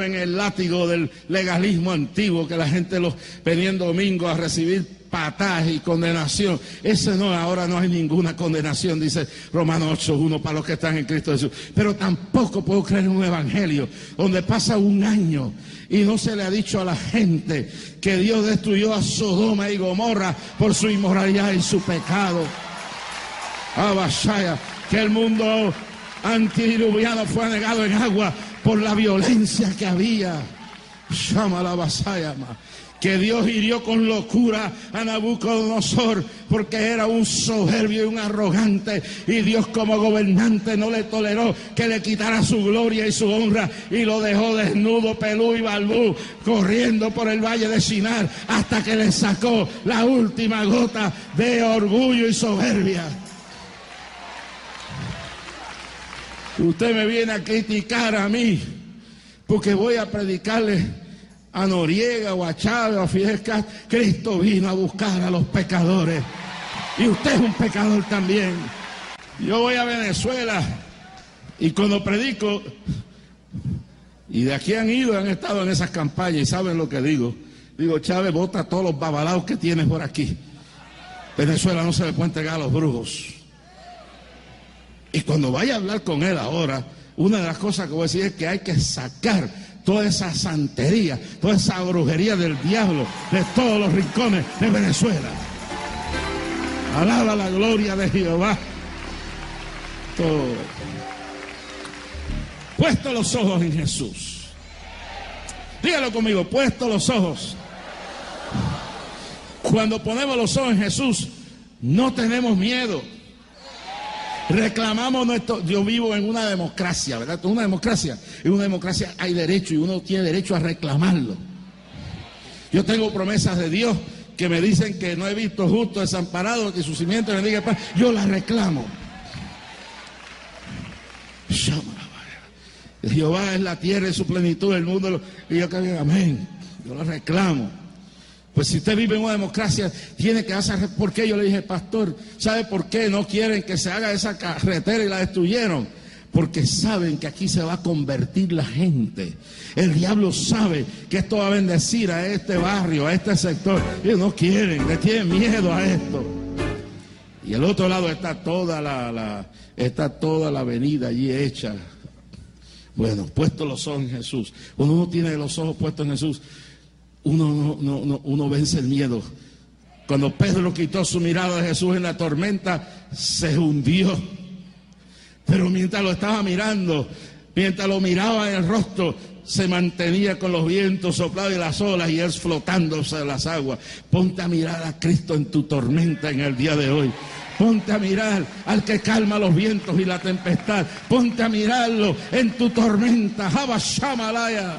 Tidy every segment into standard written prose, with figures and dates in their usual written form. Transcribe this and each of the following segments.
en el látigo del legalismo antiguo, que la gente los venía en domingo a recibir patadas y condenación. Ese no, ahora no hay ninguna condenación, dice Romanos 8:1, para los que están en Cristo Jesús. Pero tampoco puedo creer en un evangelio donde pasa un año y no se le ha dicho a la gente que Dios destruyó a Sodoma y Gomorra por su inmoralidad y su pecado. Abashaya, que el mundo antidiluviano fue anegado en agua por la violencia que había. Shama la Basaya, que Dios hirió con locura a Nabucodonosor porque era un soberbio y un arrogante, y Dios como gobernante no le toleró que le quitara su gloria y su honra, y lo dejó desnudo, pelú y balbú, corriendo por el valle de Shinar hasta que le sacó la última gota de orgullo y soberbia. Usted me viene a criticar a mí porque voy a predicarle a Noriega o a Chávez o a Fidel Castro. Cristo vino a buscar a los pecadores y usted es un pecador también. Yo voy a Venezuela y cuando predico, y de aquí han estado en esas campañas y saben lo que digo. Digo, Chávez, bota todos los babalaos que tienes por aquí. Venezuela no se le puede entregar a los brujos. Y cuando vaya a hablar con él ahora, una de las cosas que voy a decir es que hay que sacar toda esa santería, toda esa brujería del diablo de todos los rincones de Venezuela. Alaba la gloria de Jehová. Todo. Puesto los ojos en Jesús. Dígalo conmigo, puesto los ojos. Cuando ponemos los ojos en Jesús, no tenemos miedo. Reclamamos nuestro... Yo vivo en una democracia, ¿verdad? Esto es una democracia. En una democracia hay derecho y uno tiene derecho a reclamarlo. Yo tengo promesas de Dios que me dicen que no he visto justo desamparado, que su simiente bendiga el pan. Yo las reclamo. Jehová es la tierra y su plenitud, el mundo. Y yo que digo, amén. Yo las reclamo. Pues si usted vive en una democracia, tiene que hacer... ¿Por qué? Yo le dije, pastor, ¿sabe por qué no quieren que se haga esa carretera y la destruyeron? Porque saben que aquí se va a convertir la gente. El diablo sabe que esto va a bendecir a este barrio, a este sector. Ellos no quieren, le tienen miedo a esto. Y al otro lado está toda la avenida allí hecha. Bueno, puestos los ojos en Jesús. Cuando uno tiene los ojos puestos en Jesús, uno vence el miedo. Cuando Pedro quitó su mirada de Jesús en la tormenta, se hundió. Pero mientras lo estaba mirando, mientras lo miraba en el rostro, se mantenía con los vientos soplados y las olas y él flotando sobre las aguas. Ponte a mirar a Cristo en tu tormenta en el día de hoy. Ponte a mirar al que calma los vientos y la tempestad. Ponte a mirarlo en tu tormenta. Habashamalaya.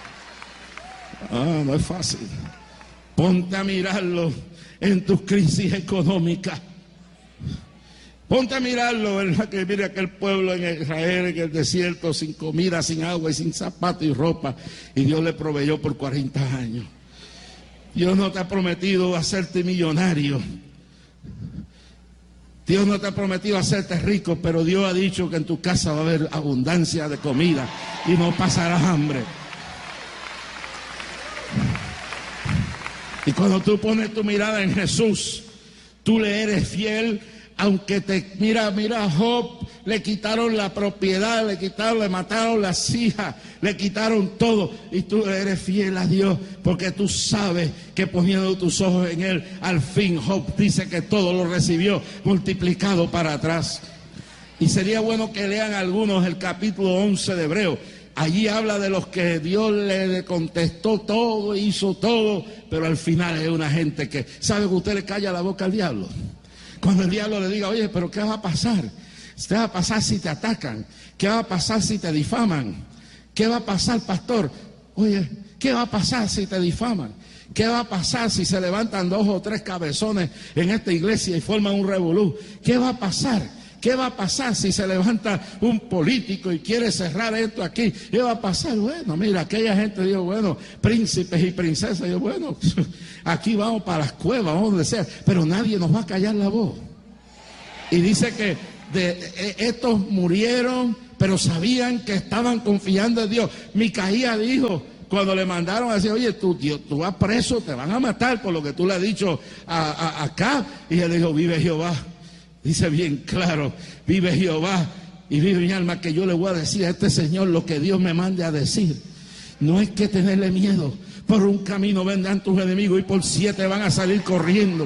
No es fácil. Ponte a mirarlo en tus crisis económicas. Ponte a mirarlo en la que mire aquel pueblo en Israel, en el desierto, sin comida, sin agua y sin zapatos y ropa. Y Dios le proveyó por 40 años. Dios no te ha prometido hacerte millonario. Dios no te ha prometido hacerte rico, pero Dios ha dicho que en tu casa va a haber abundancia de comida y no pasarás hambre. Y cuando tú pones tu mirada en Jesús, tú le eres fiel, aunque mira a Job, le quitaron la propiedad, le mataron las hijas, le quitaron todo, y tú eres fiel a Dios, porque tú sabes que poniendo tus ojos en Él, al fin Job dice que todo lo recibió multiplicado para atrás. Y sería bueno que lean algunos el capítulo 11 de Hebreos. Allí habla de los que Dios le contestó todo, hizo todo, pero al final es una gente que sabe que usted le calla la boca al diablo. Cuando el diablo le diga, oye, pero ¿qué va a pasar? ¿Qué va a pasar si te atacan? ¿Qué va a pasar si te difaman? ¿Qué va a pasar, pastor? Oye, ¿qué va a pasar si te difaman? ¿Qué va a pasar si se levantan 2 o 3 cabezones en esta iglesia y forman un revolú? ¿Qué va a pasar? ¿Qué va a pasar si se levanta un político y quiere cerrar esto aquí? ¿Qué va a pasar? Bueno, mira, aquella gente dijo, bueno, príncipes y princesas, yo, bueno, aquí vamos para las cuevas, vamos donde sea, pero nadie nos va a callar la voz. Y dice que estos murieron pero sabían que estaban confiando en Dios. Micaías dijo, cuando le mandaron a decir, oye, tú vas preso, te van a matar por lo que tú le has dicho a Acab. Y él dijo, vive Jehová. Dice bien claro, vive Jehová y vive mi alma, que yo le voy a decir a este señor lo que Dios me mande a decir. No hay que tenerle miedo. Por un camino vendrán tus enemigos y por 7 van a salir corriendo.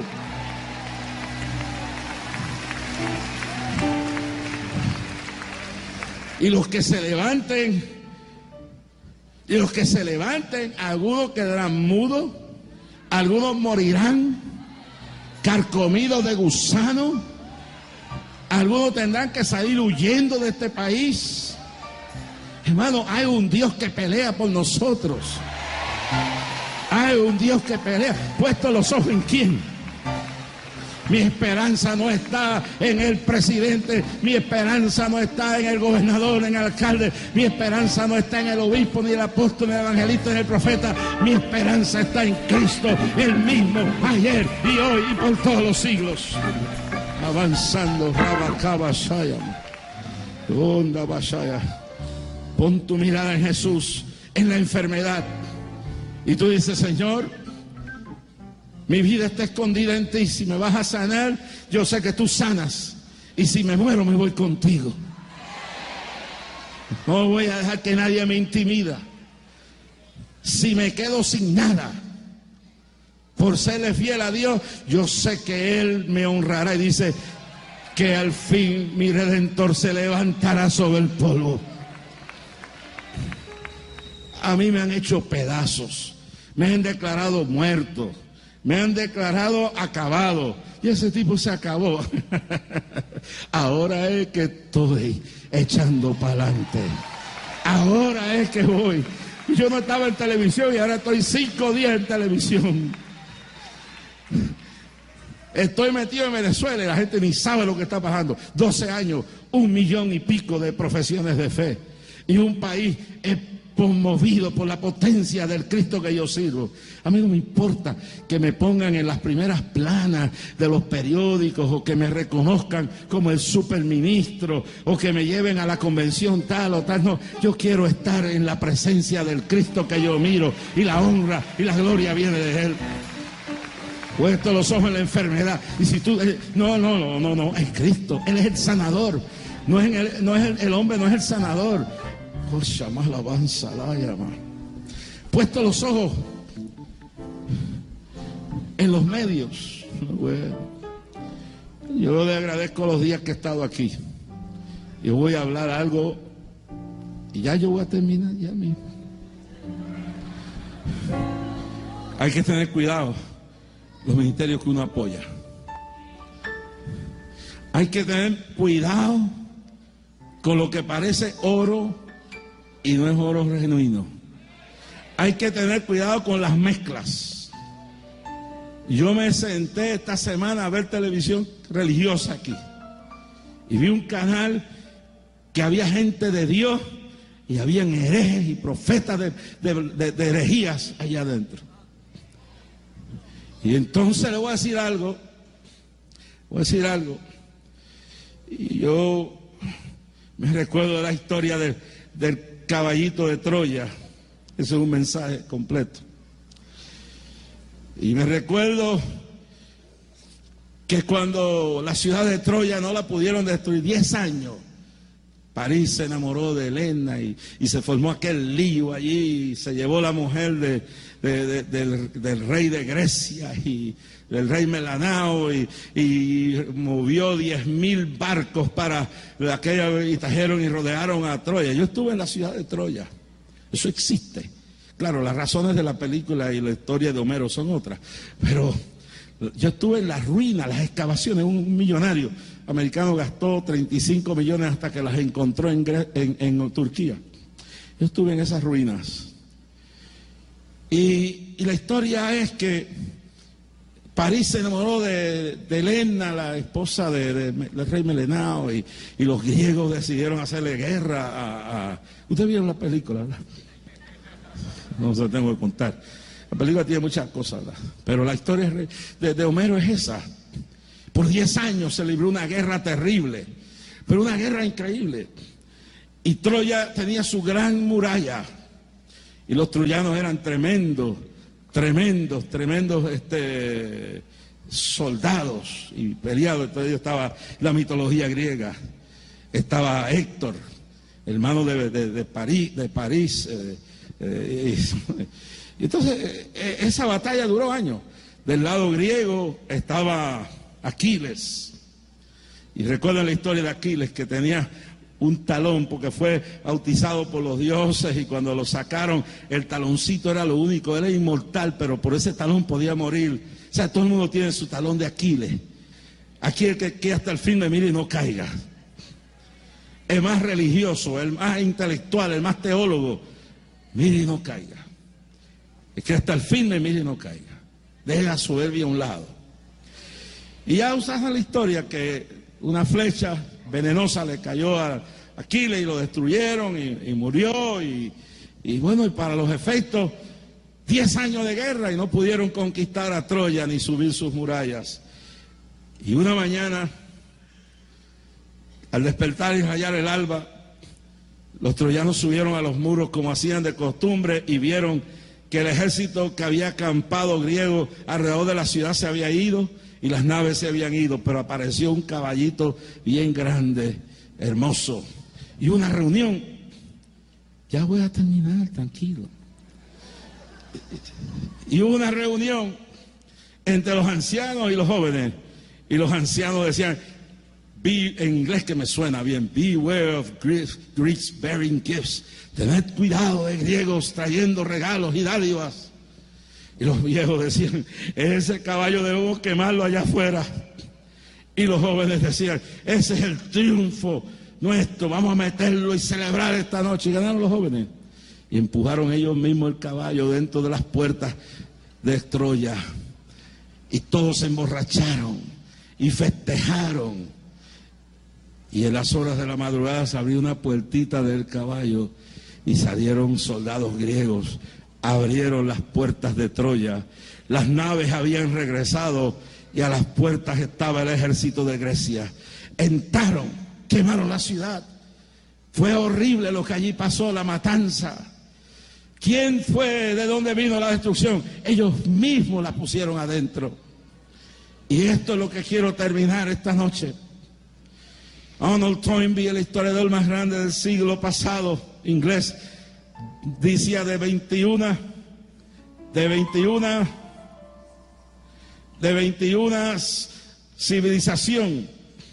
Y los que se levanten, algunos quedarán mudos, algunos morirán carcomidos de gusano, algunos tendrán que salir huyendo de este país. Hermano, hay un Dios que pelea por nosotros. Hay un Dios que pelea. Puesto los ojos en quién. Mi esperanza no está en el presidente, mi esperanza no está en el gobernador, en el alcalde, mi esperanza no está en el obispo, ni el apóstol, ni el evangelista, ni el profeta. Mi esperanza está en Cristo, el mismo ayer y hoy y por todos los siglos. Avanzando, Rabacabashaya, Onda Bashaya. Pon tu mirada en Jesús, en la enfermedad. Y tú dices, Señor, mi vida está escondida en ti. Si me vas a sanar, yo sé que tú sanas. Y si me muero, me voy contigo. No voy a dejar que nadie me intimida. Si me quedo sin nada, por serle fiel a Dios, yo sé que Él me honrará. Y dice que al fin mi Redentor se levantará sobre el polvo. A mí me han hecho pedazos, me han declarado muerto, me han declarado acabado, y ese tipo se acabó. Ahora es que estoy echando para adelante. Ahora es que voy. Yo no estaba en televisión y ahora estoy 5 días en televisión. Estoy metido en Venezuela y la gente ni sabe lo que está pasando. 12 años, 1 millón y pico de profesiones de fe. Y un país conmovido por la potencia del Cristo que yo sirvo. A mí no me importa que me pongan en las primeras planas de los periódicos o que me reconozcan como el superministro o que me lleven a la convención tal o tal. No, yo quiero estar en la presencia del Cristo que yo miro y la honra y la gloria viene de Él. Puesto los ojos en la enfermedad. Y si tú... No, es Cristo. Él es el sanador. No es el hombre, no es el sanador. Puesto los ojos en los medios. Bueno, yo le agradezco los días que he estado aquí. Yo voy a hablar algo y ya yo voy a terminar ya mismo. Hay que tener cuidado los ministerios que uno apoya. Hay que tener cuidado con lo que parece oro y no es oro genuino. Hay que tener cuidado con las mezclas. Yo me senté esta semana a ver televisión religiosa aquí y vi un canal que había gente de Dios y habían herejes y profetas de herejías allá adentro. Y entonces le voy a decir algo. Y yo me recuerdo de la historia del caballito de Troya. Ese es un mensaje completo. Y me recuerdo que cuando la ciudad de Troya no la pudieron destruir, 10 años, París se enamoró de Helena y se formó aquel lío allí, y se llevó la mujer del rey de Grecia y del rey Melanao y movió 10.000 barcos para aquella, y trajeron y rodearon a Troya. Yo estuve en la ciudad de Troya. Eso existe. Claro, las razones de la película y la historia de Homero son otras, pero yo estuve en las ruinas, las excavaciones. Un millonario americano gastó 35 millones hasta que las encontró en Turquía. Yo estuve en esas ruinas. Y la historia es que París se enamoró de Helena, la esposa del rey Melanao, y los griegos decidieron hacerle guerra a... Ustedes vieron la película, ¿verdad? No se lo tengo que contar. La película tiene muchas cosas, ¿verdad? Pero la historia de Homero es esa. Por 10 años se libró una guerra terrible, pero una guerra increíble. Y Troya tenía su gran muralla. Y los troyanos eran tremendos soldados y peleados. Entonces estaba la mitología griega. Estaba Héctor, hermano de París. Y entonces esa batalla duró años. Del lado griego estaba Aquiles. Y recuerdan la historia de Aquiles, que tenía un talón porque fue bautizado por los dioses, y cuando lo sacaron el taloncito era lo único. Él era inmortal, pero por ese talón podía morir. O sea, todo el mundo tiene su talón de Aquiles. Aquí el que hasta el fin de mire y no caiga. El más religioso, el más intelectual, el más teólogo, mire y no caiga. Es que hasta el fin de mire y no caiga. Deje la soberbia a un lado. Y ya usaban la historia que una flecha venenosa le cayó a Aquiles y lo destruyeron y murió. Y bueno, y para los efectos, 10 años de guerra y no pudieron conquistar a Troya ni subir sus murallas. Y una mañana, al despertar y rayar el alba, los troyanos subieron a los muros como hacían de costumbre y vieron que el ejército que había acampado griego alrededor de la ciudad se había ido y las naves se habían ido, pero apareció un caballito bien grande, hermoso, y una reunión. Ya voy a terminar, tranquilo. Y hubo una reunión entre los ancianos y los jóvenes, y los ancianos decían, en inglés que me suena bien, beware of Greeks bearing gifts. Tened cuidado de griegos trayendo regalos y dádivas. Y los viejos decían, ese caballo debemos quemarlo allá afuera. Y los jóvenes decían, ese es el triunfo nuestro, vamos a meterlo y celebrar esta noche. Y ganaron los jóvenes. Y empujaron ellos mismos el caballo dentro de las puertas de Troya. Y todos se emborracharon y festejaron. Y en las horas de la madrugada se abrió una puertita del caballo y salieron soldados griegos, abrieron las puertas de Troya. Las naves habían regresado y a las puertas estaba el ejército de Grecia. Entraron, quemaron la ciudad. Fue horrible lo que allí pasó, la matanza. ¿Quién fue? ¿De dónde vino la destrucción? Ellos mismos la pusieron adentro. Y esto es lo que quiero terminar esta noche. Arnold Toynbee, el historiador más grande del siglo pasado, inglés, decía de 21 civilización,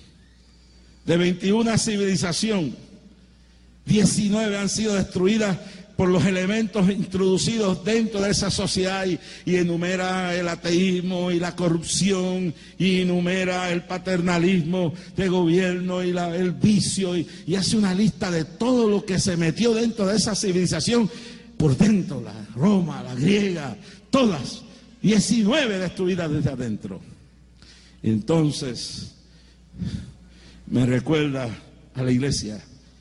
19 han sido destruidas por los elementos introducidos dentro de esa sociedad, y enumera el ateísmo y la corrupción, y enumera el paternalismo de gobierno y el vicio, y hace una lista de todo lo que se metió dentro de esa civilización por dentro, la Roma, la griega, todas, 19 destruidas desde adentro. Entonces, me recuerda a la iglesia.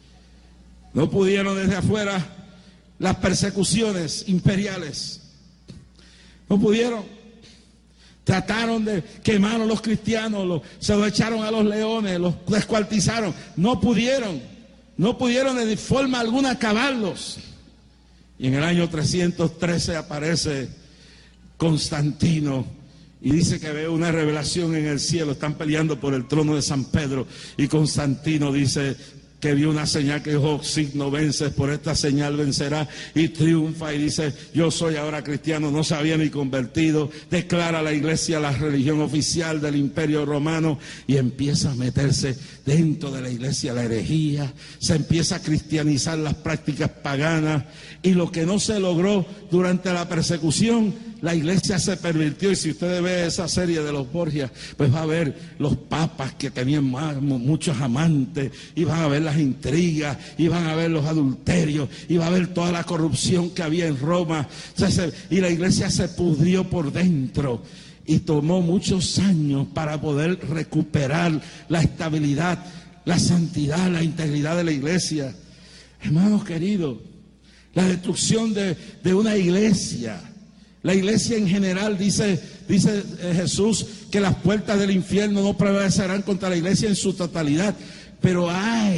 No pudieron desde afuera las persecuciones imperiales. No pudieron. Trataron de quemar a los cristianos, se los echaron a los leones, los descuartizaron. No pudieron de forma alguna acabarlos. Y en el año 313 aparece Constantino y dice que ve una revelación en el cielo. Están peleando por el trono de San Pedro y Constantino dice que vio una señal que dijo, signo vences, por esta señal vencerá, y triunfa, y dice, yo soy ahora cristiano, no se había ni convertido, declara la iglesia la religión oficial del Imperio Romano, y empieza a meterse dentro de la iglesia la herejía, se empieza a cristianizar las prácticas paganas, y lo que no se logró durante la persecución, la iglesia se pervirtió. Y si ustedes ven esa serie de los Borgias, pues va a ver los papas que tenían muchos amantes, y van a ver las intrigas, y van a ver los adulterios, y va a ver toda la corrupción que había en Roma. Y la iglesia se pudrió por dentro, y tomó muchos años para poder recuperar la estabilidad, la santidad, la integridad de la iglesia. Hermanos queridos, la destrucción de una iglesia. La iglesia en general, dice Jesús, que las puertas del infierno no prevalecerán contra la iglesia en su totalidad. Pero hay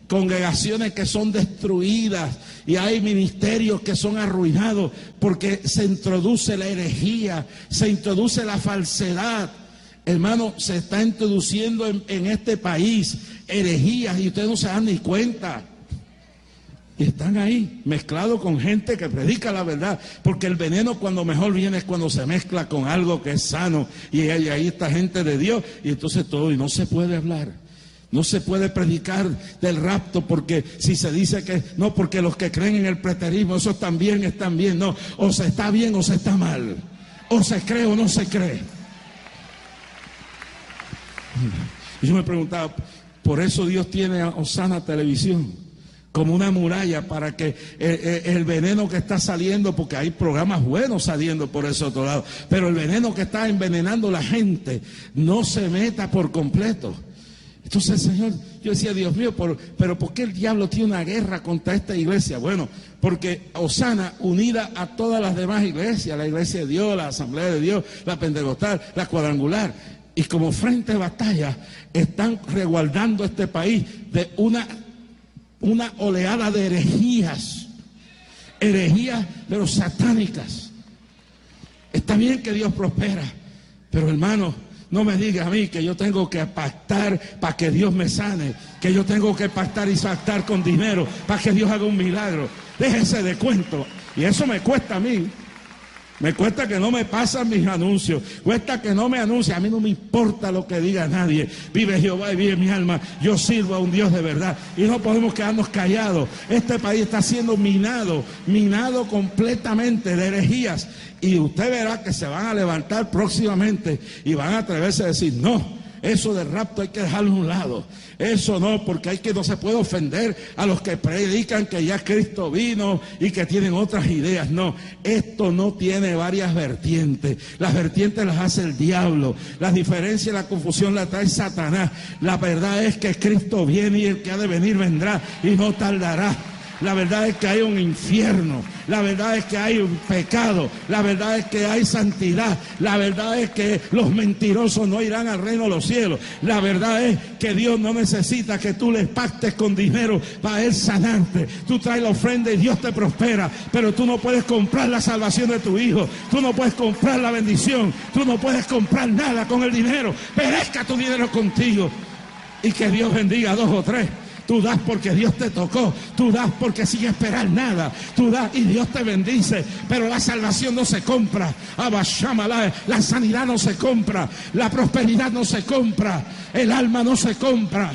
congregaciones que son destruidas y hay ministerios que son arruinados porque se introduce la herejía, se introduce la falsedad. Hermano, se está introduciendo en este país herejías y ustedes no se dan ni cuenta. Y están ahí mezclados con gente que predica la verdad, porque el veneno cuando mejor viene es cuando se mezcla con algo que es sano, y ahí está gente de Dios, y entonces todo, y no se puede hablar. No se puede predicar del rapto, porque si se dice que no, porque los que creen en el preterismo, esos también están bien. No, o se está bien o se está mal, o se cree o no se cree. Y yo me preguntaba, por eso Dios tiene a Osana Televisión como una muralla para que el veneno que está saliendo, porque hay programas buenos saliendo por ese otro lado, pero el veneno que está envenenando la gente no se meta por completo. Entonces, Señor, yo decía, Dios mío, pero ¿por qué el diablo tiene una guerra contra esta iglesia? Bueno, porque Osana, unida a todas las demás iglesias, la iglesia de Dios, la asamblea de Dios, la pentecostal, la cuadrangular, y como frente de batalla, están resguardando este país de una oleada de herejías pero satánicas. Está bien que Dios prospera, pero hermano, no me diga a mí que yo tengo que pactar para que Dios me sane, que yo tengo que pactar y saltar con dinero para que Dios haga un milagro. Déjese de cuento. Y eso me cuesta a mí. Me cuesta que no me pasan mis anuncios, cuesta que no me anuncie. A mí no me importa lo que diga nadie. Vive Jehová y vive mi alma. Yo sirvo a un Dios de verdad y no podemos quedarnos callados. Este país está siendo minado completamente de herejías, y usted verá que se van a levantar próximamente y van a atreverse a decir, no, eso del rapto hay que dejarlo a un lado. Eso no, porque no se puede ofender a los que predican que ya Cristo vino y que tienen otras ideas. No, esto no tiene varias vertientes. Las vertientes las hace el diablo. Las diferencias y la confusión la trae Satanás. La verdad es que Cristo viene y el que ha de venir vendrá y no tardará. La verdad es que hay un infierno, la verdad es que hay un pecado, la verdad es que hay santidad, la verdad es que los mentirosos no irán al reino de los cielos, la verdad es que Dios no necesita que tú les pactes con dinero para Él sanarte. Tú traes la ofrenda y Dios te prospera, pero tú no puedes comprar la salvación de tu hijo, tú no puedes comprar la bendición, tú no puedes comprar nada con el dinero. Perezca tu dinero contigo y que Dios bendiga a 2 o 3. Tú das porque Dios te tocó, tú das porque sin esperar nada, tú das y Dios te bendice, pero la salvación no se compra, la sanidad no se compra, la prosperidad no se compra, el alma no se compra.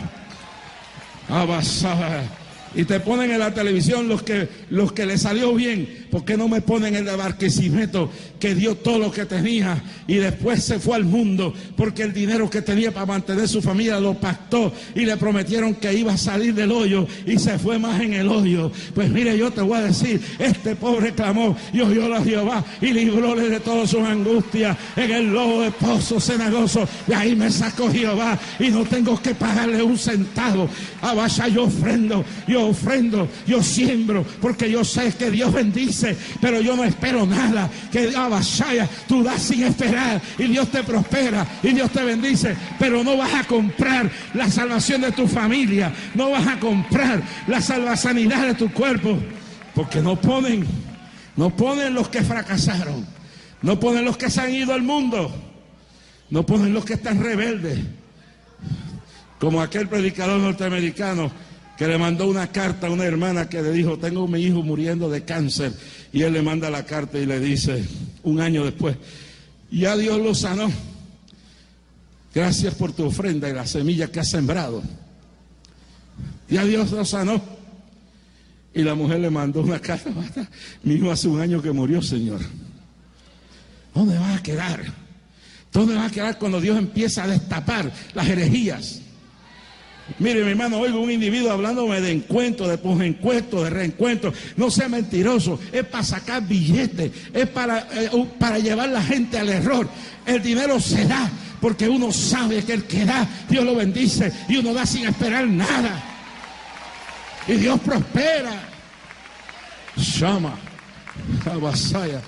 Y te ponen en la televisión los que le salió bien. ¿Por qué no me ponen el de Barquisimeto, que dio todo lo que tenía y después se fue al mundo porque el dinero que tenía para mantener su familia lo pactó y le prometieron que iba a salir del hoyo y se fue más en el hoyo? Pues mire, yo te voy a decir, este pobre clamó y oyó a Jehová y libróle de todas sus angustias en el lobo de pozo cenagoso, y ahí me sacó Jehová y no tengo que pagarle un centavo. Vaya, yo ofrendo, yo siembro, porque yo sé que Dios bendice, pero yo no espero nada. Que tú das sin esperar y Dios te prospera y Dios te bendice, pero no vas a comprar la salvación de tu familia, no vas a comprar la sanidad de tu cuerpo, porque no ponen los que fracasaron, no ponen los que se han ido al mundo, no ponen los que están rebeldes, como aquel predicador norteamericano que le mandó una carta a una hermana que le dijo, tengo a mi hijo muriendo de cáncer, y él le manda la carta y le dice, un año después, ya Dios lo sanó, gracias por tu ofrenda y la semilla que has sembrado, ya Dios lo sanó. Y la mujer le mandó una carta, mi hijo hace un año que murió, Señor. ¿Dónde va a quedar? ¿Dónde va a quedar cuando Dios empieza a destapar las herejías? Mire, mi hermano, oigo un individuo hablándome de encuentro, de posencuentro, de reencuentro. No sea mentiroso, es para sacar billetes, es para llevar la gente al error. El dinero se da porque uno sabe que el que da, Dios lo bendice, y uno da sin esperar nada. Y Dios prospera. Shama, Abasaya.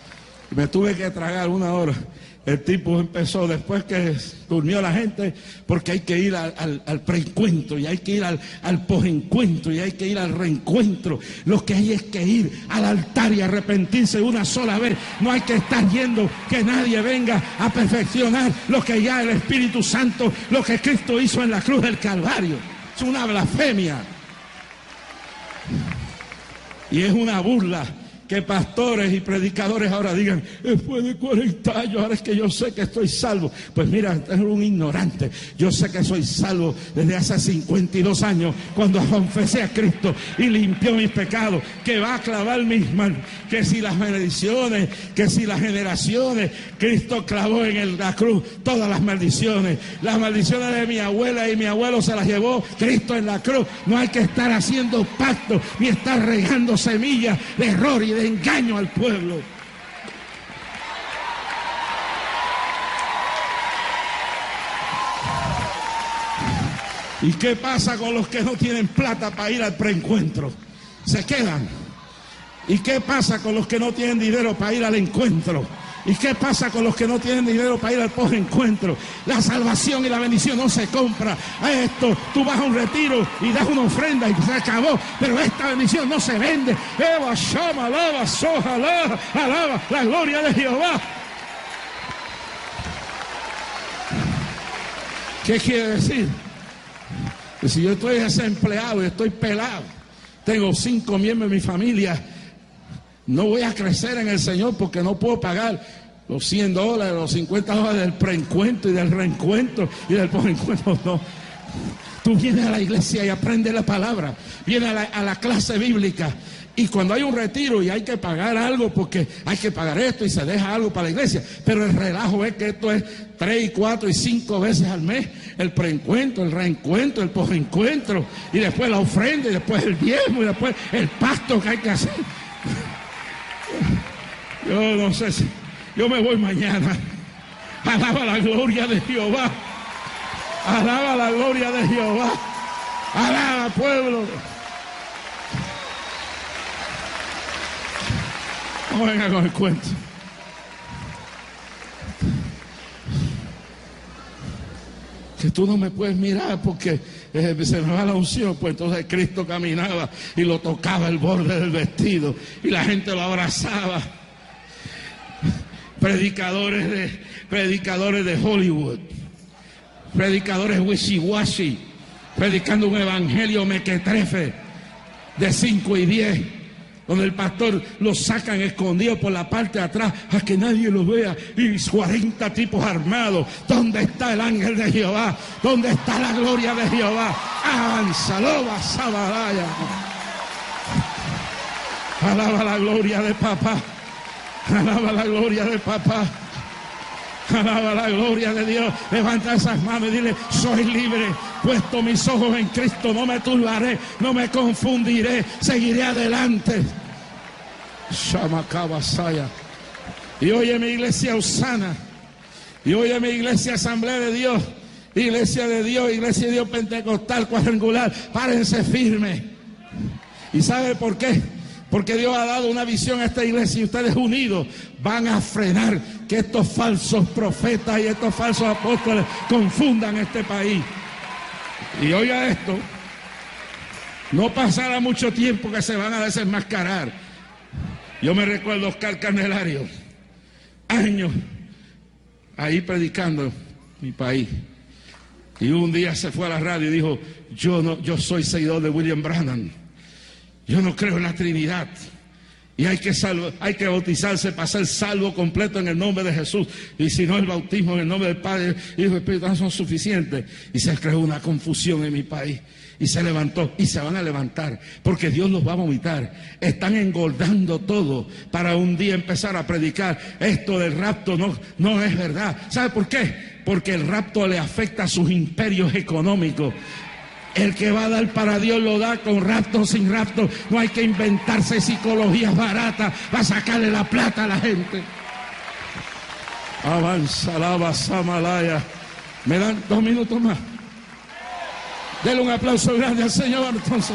Me tuve que tragar 1 hora. El tipo empezó después que durmió la gente, porque hay que ir al preencuentro, y hay que ir al posencuentro, y hay que ir al reencuentro. Lo que hay es que ir al altar y arrepentirse una sola vez. No hay que estar yendo que nadie venga a perfeccionar lo que ya el Espíritu Santo, lo que Cristo hizo en la cruz del Calvario. Es una blasfemia. Y es una burla que pastores y predicadores ahora digan, después de 40 años, ahora es que yo sé que estoy salvo. Pues mira, es un ignorante. Yo sé que soy salvo desde hace 52 años, cuando confesé a Cristo y limpió mis pecados, que va a clavar mis manos, que si las maldiciones, que si las generaciones, Cristo clavó en la cruz todas las maldiciones de mi abuela y mi abuelo se las llevó Cristo en la cruz. No hay que estar haciendo pactos, ni estar regando semillas de error y de engaño al pueblo. ¿Y qué pasa con los que no tienen plata para ir al preencuentro? Se quedan. ¿Y qué pasa con los que no tienen dinero para ir al encuentro? ¿Y qué pasa con los que no tienen dinero para ir al posencuentro? La salvación y la bendición no se compra. A esto, tú vas a un retiro y das una ofrenda y se acabó. Pero esta bendición no se vende. Eva, Shama, alaba, soja, alaba la gloria de Jehová. ¿Qué quiere decir? Que si yo estoy desempleado y estoy pelado, tengo 5 miembros de mi familia, no voy a crecer en el Señor porque no puedo pagar los $100, los $50 del preencuentro y del reencuentro y del posencuentro. No. Tú vienes a la iglesia y aprendes la palabra, vienes a la clase bíblica, y cuando hay un retiro y hay que pagar algo porque hay que pagar esto y se deja algo para la iglesia, pero el relajo es que esto es 3, 4 y 5 veces al mes, el preencuentro, el reencuentro, el posencuentro, y después la ofrenda, y después el diezmo, y después el pacto que hay que hacer. Yo no sé si yo me voy mañana. Alaba la gloria de Jehová. Alaba la gloria de Jehová. Alaba, pueblo. No venga con el cuento. Que tú no me puedes mirar porque se me va la unción. Pues entonces Cristo caminaba y lo tocaba el borde del vestido y la gente lo abrazaba. Predicadores de Hollywood, predicadores wishy-washy, predicando un evangelio mequetrefe de 5 y 10, donde el pastor lo sacan escondido por la parte de atrás a que nadie lo vea, y 40 tipos armados. ¿Dónde está el ángel de Jehová? ¿Dónde está la gloria de Jehová? Avanza, loba, sabalaya. Alaba la gloria de papá. Alaba la gloria de papá. Alaba la gloria de Dios. Levanta esas manos y dile: soy libre, puesto mis ojos en Cristo, no me turbaré, no me confundiré, seguiré adelante. Shamakabasaya. Y oye mi iglesia Osana, y oye mi iglesia Asamblea de Dios, iglesia de Dios Pentecostal Cuadrangular, párense firme. ¿Y sabe por qué? Porque Dios ha dado una visión a esta iglesia, y ustedes unidos van a frenar que estos falsos profetas y estos falsos apóstoles confundan este país. Y oiga esto, no pasará mucho tiempo que se van a desenmascarar. Yo me recuerdo a Oscar Candelario, años ahí predicando en mi país. Y un día se fue a la radio y dijo: yo soy seguidor de William Branham. Yo no creo en la Trinidad. Y hay que bautizarse para ser salvo completo en el nombre de Jesús. Y si no, el bautismo en el nombre del Padre, Hijo y Espíritu Santo son suficientes. Y se creó una confusión en mi país. Y se levantó, y se van a levantar, porque Dios los va a vomitar. Están engordando todo para un día empezar a predicar esto del rapto. No es verdad. ¿Sabe por qué? Porque el rapto le afecta a sus imperios económicos. El que va a dar para Dios lo da, con rapto o sin rapto. No hay que inventarse psicologías baratas para sacarle la plata a la gente. Avanza, alaba, samalaya. ¿Me dan 2 minutos más? Denle un aplauso grande al Señor, entonces.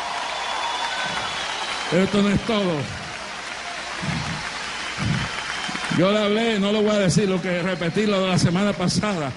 Esto no es todo. Yo le hablé, no lo voy a decir, lo que repetí lo de la semana pasada.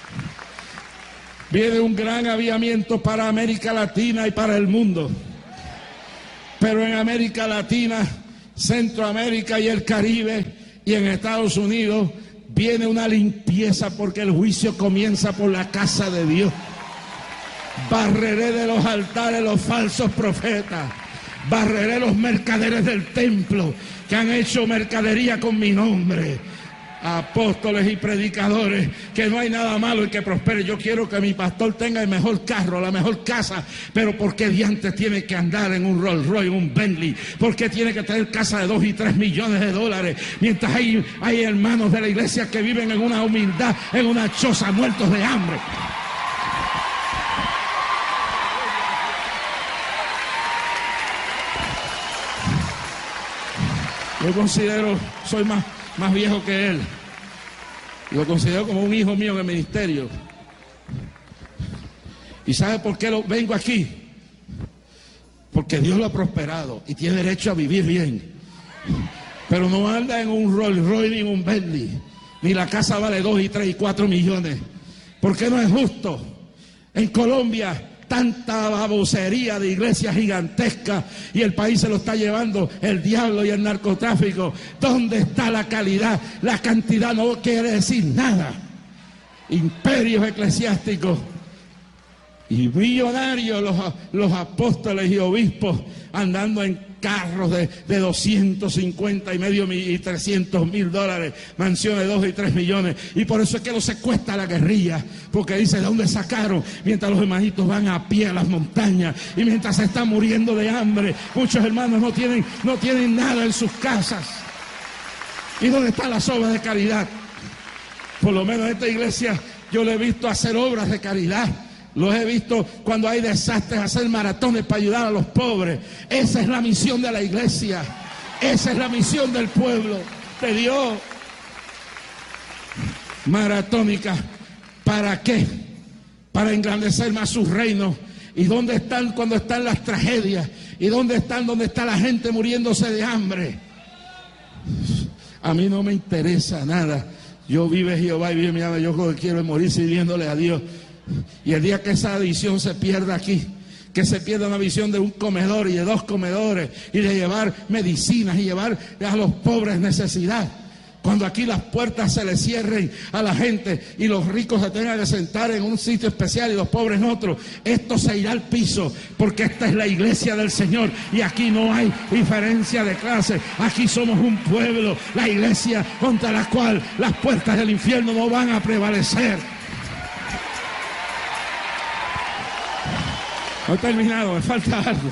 Viene un gran avivamiento para América Latina y para el mundo. Pero en América Latina, Centroamérica y el Caribe y en Estados Unidos viene una limpieza, porque el juicio comienza por la casa de Dios. Barreré de los altares los falsos profetas. Barreré los mercaderes del templo que han hecho mercadería con mi nombre. Apóstoles y predicadores, que no hay nada malo en que prospere. Yo quiero que mi pastor tenga el mejor carro, la mejor casa, pero ¿por qué diantres tiene que andar en un Rolls Royce, un Bentley? ¿Por qué tiene que tener casa de 2 y 3 millones de dólares? Mientras hay hermanos de la iglesia que viven en una humildad, en una choza, muertos de hambre. Yo considero, soy más viejo que él. Lo considero como un hijo mío en el ministerio. ¿Y sabe por qué vengo aquí? Porque Dios lo ha prosperado y tiene derecho a vivir bien. Pero no anda en un Rolls Royce ni en un Bentley. Ni la casa vale 2 y 3 y 4 millones. ¿Por qué no es justo? En Colombia, tanta babosería de iglesias gigantescas y el país se lo está llevando el diablo y el narcotráfico. ¿Dónde está la calidad? La cantidad no quiere decir nada. Imperios eclesiásticos y millonarios, los apóstoles y obispos andando en carros de 250 y medio y 300 mil dólares, mansiones de 2 y 3 millones. Y por eso es que lo secuestra la guerrilla, porque dice: ¿de dónde sacaron? Mientras los hermanitos van a pie a las montañas y mientras se están muriendo de hambre, muchos hermanos no tienen nada en sus casas. ¿Y dónde están las obras de caridad? Por lo menos esta iglesia yo le he visto hacer obras de caridad. Los he visto cuando hay desastres, hacer maratones para ayudar a los pobres. Esa es la misión de la iglesia. Esa es la misión del pueblo de Dios. Maratónica. ¿Para qué? Para engrandecer más su reino. ¿Y dónde están cuando están las tragedias? ¿Y dónde están donde está la gente muriéndose de hambre? A mí no me interesa nada. Yo vive Jehová y vive mi alma. Yo lo que quiero es morir sirviéndole a Dios. Y el día que esa visión se pierda aquí, que se pierda una visión de un comedor y de 2 comedores y de llevar medicinas y llevar a los pobres necesidad, cuando aquí las puertas se le cierren a la gente y los ricos se tengan que sentar en un sitio especial y los pobres en otro, esto se irá al piso, porque esta es la iglesia del Señor y aquí no hay diferencia de clase. Aquí somos un pueblo, la iglesia contra la cual las puertas del infierno no van a prevalecer. No he terminado, me falta algo.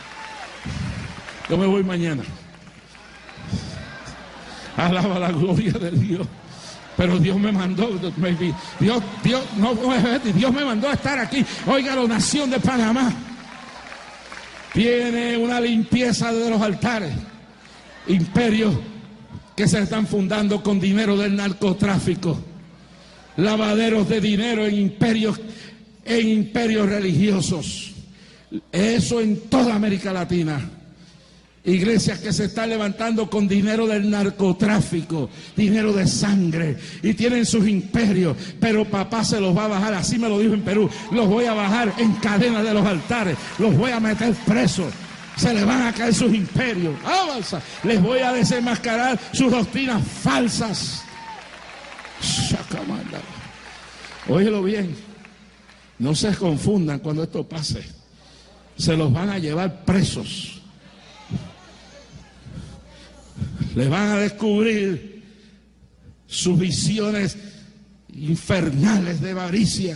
Yo me voy mañana. Alaba la gloria de Dios. Pero Dios me mandó, Dios me mandó a estar aquí. Oiga, la nación de Panamá. Viene una limpieza de los altares. Imperios que se están fundando con dinero del narcotráfico. Lavaderos de dinero en imperios religiosos. Eso en toda América Latina. Iglesias que se están levantando con dinero del narcotráfico, dinero de sangre, y tienen sus imperios, pero papá se los va a bajar, así me lo dijo en Perú: los voy a bajar en cadenas de los altares, los voy a meter presos, se les van a caer sus imperios, avanza, les voy a desenmascarar sus doctrinas falsas. Óyelo bien, no se confundan cuando esto pase. Se los van a llevar presos. Les van a descubrir sus visiones infernales de avaricia.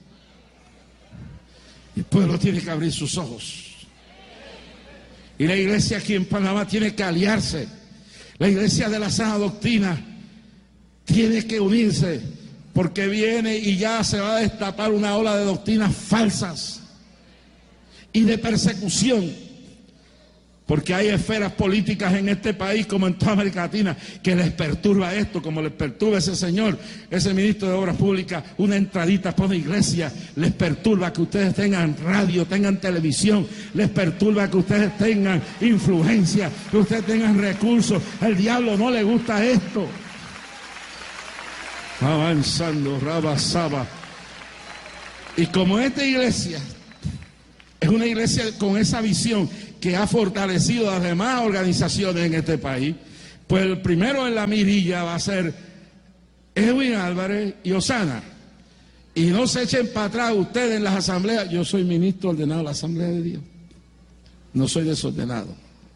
El pueblo tiene que abrir sus ojos. Y la iglesia aquí en Panamá tiene que aliarse. La iglesia de la sana doctrina tiene que unirse, porque viene y ya se va a destapar una ola de doctrinas falsas y de persecución, porque hay esferas políticas en este país como en toda América Latina que les perturba esto, como les perturba ese señor, ese ministro de Obras Públicas, una entradita por la iglesia. Les perturba que ustedes tengan radio, tengan televisión, les perturba que ustedes tengan influencia, que ustedes tengan recursos. Al diablo no le gusta esto. Avanzando, Rabasaba. Y como esta iglesia es una iglesia con esa visión que ha fortalecido a las demás organizaciones en este país, pues el primero en la mirilla va a ser Edwin Álvarez y Osana. Y no se echen para atrás ustedes en las asambleas. Yo soy ministro ordenado de la Asamblea de Dios. No soy desordenado.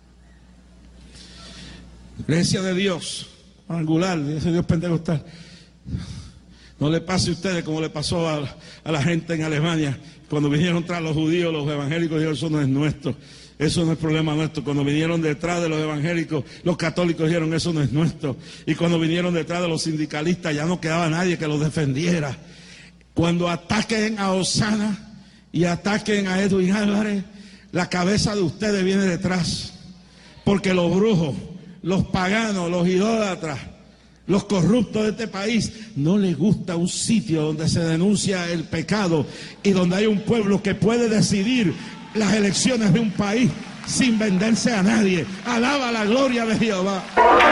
Iglesia de Dios, angular, ese Dios pentecostal. No le pase a ustedes como le pasó a la gente en Alemania. Cuando vinieron tras los judíos, los evangélicos dijeron, eso no es nuestro. Eso no es problema nuestro. Cuando vinieron detrás de los evangélicos, los católicos dijeron, eso no es nuestro. Y cuando vinieron detrás de los sindicalistas, ya no quedaba nadie que los defendiera. Cuando ataquen a Osana y ataquen a Edwin Álvarez, la cabeza de ustedes viene detrás. Porque los brujos, los paganos, los idólatras, los corruptos de este país, no les gusta un sitio donde se denuncia el pecado y donde hay un pueblo que puede decidir las elecciones de un país sin venderse a nadie. Alaba la gloria de Jehová.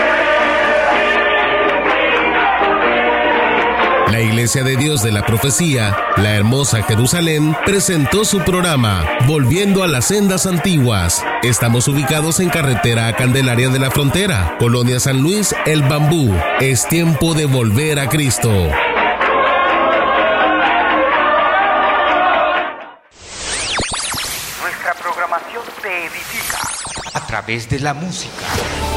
La Iglesia de Dios de la Profecía, la hermosa Jerusalén, presentó su programa Volviendo a las Sendas Antiguas. Estamos ubicados en carretera a Candelaria de la Frontera, Colonia San Luis, El Bambú. Es tiempo de volver a Cristo. Nuestra programación te edifica a través de la música.